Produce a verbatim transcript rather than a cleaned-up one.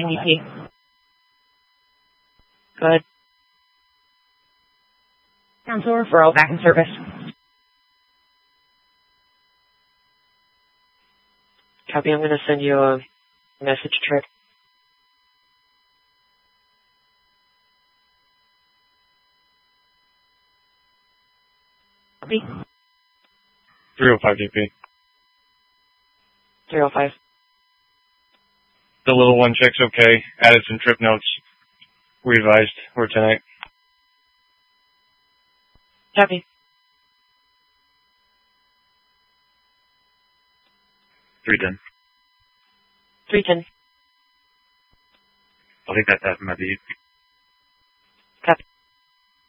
ninety P. Good. Cancel referral, back in service. Copy, I'm going to send you a message trip. Copy. three oh five D P. three oh five. The little one checks okay. Added some trip notes. Revised. We're tonight. Copy. three ten. three ten. I'll take that tap from my beat.